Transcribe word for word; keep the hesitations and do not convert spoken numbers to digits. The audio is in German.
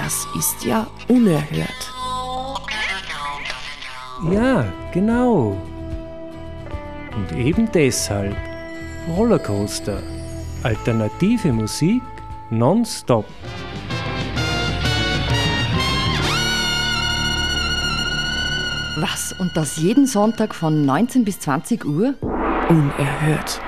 Das ist ja unerhört. Ja, genau. Und eben deshalb Rollercoaster. Alternative Musik nonstop. Was? Und das jeden Sonntag von neunzehn bis zwanzig Uhr? Unerhört.